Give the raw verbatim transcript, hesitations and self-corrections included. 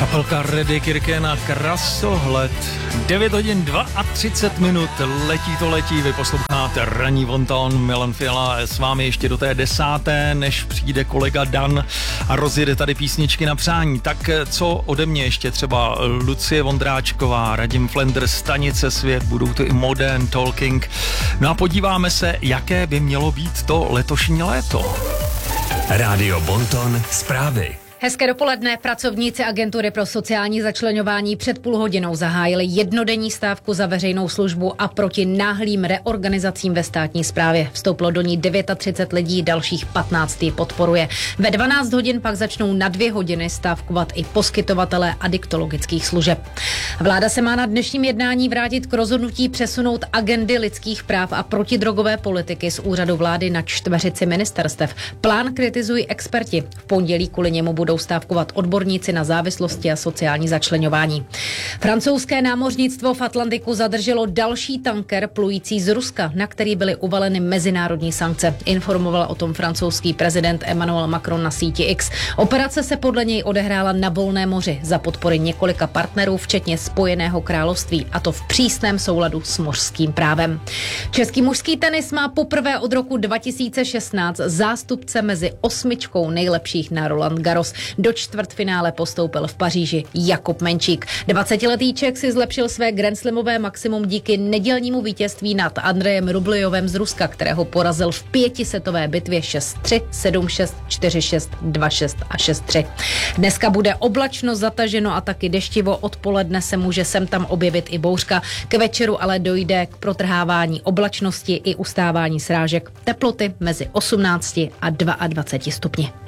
Kapelka Ready Kirken a Krasohled. devět hodin třicet dva minut, letí to letí, vy posloucháte Ranní Bonton, Milan Fiala s vámi ještě do té desáté, než přijde kolega Dan a rozjede tady písničky na přání. Tak co ode mě ještě třeba Lucie Vondráčková, Radim Flenders, Stanice Svět, budou to i Modern Talking. No a podíváme se, jaké by mělo být to letošní léto. Rádio Bonton, zprávy. Hezké dopoledne. Pracovníci agentury pro sociální začleňování před půl hodinou zahájili jednodenní stávku za veřejnou službu a proti náhlým reorganizacím ve státní správě. Vstoupilo do ní třicet devět lidí, dalších patnáct ji podporuje. Ve dvanáct hodin pak začnou na dvě hodiny stávkovat i poskytovatelé adiktologických služeb. Vláda se má na dnešním jednání vrátit k rozhodnutí přesunout agendy lidských práv a protidrogové politiky z úřadu vlády na čtveřici ministerstev. Plán kritizují experti. V pondělí kvůli němu budou stávkovat odborníci na závislosti a sociální začleňování. Francouzské námořnictvo v Atlantiku zadrželo další tanker plující z Ruska, na který byly uvaleny mezinárodní sankce. Informoval o tom francouzský prezident Emmanuel Macron na síti X. Operace se podle něj odehrála na volném moři za podpory několika partnerů, včetně Spojeného království, a to v přísném souladu s mořským právem. Český mužský tenis má poprvé od roku dva tisíce šestnáct zástupce mezi osmičkou nejlepších na Roland Garros. Do čtvrtfinále postoupil v Paříži Jakub Menčík. dvacetiletý Čech si zlepšil své grandslamové maximum díky nedělnímu vítězství nad Andrejem Rublejovem z Ruska, kterého porazil v pětisetové bitvě šest tři, sedm šest, čtyři šest, dva šest a šest tři. Dneska bude oblačno, zataženo a taky deštivo. Odpoledne se může sem tam objevit i bouřka. K večeru ale dojde k protrhávání oblačnosti i ustávání srážek. Teploty mezi osmnácti a dvaceti dvěma stupni.